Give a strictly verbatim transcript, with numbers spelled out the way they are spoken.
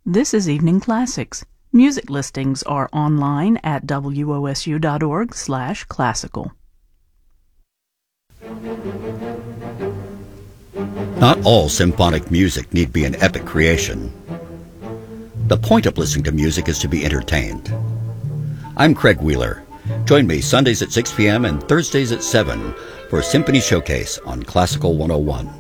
This is Evening Classics. Music listings are online at W O S U dot org slash classical. Not all symphonic music need be an epic creation. The point of listening to music is to be entertained. I'm Craig Wheeler. Join me Sundays at six p.m. and Thursdays at seven for a Symphony Showcase on Classical one oh one.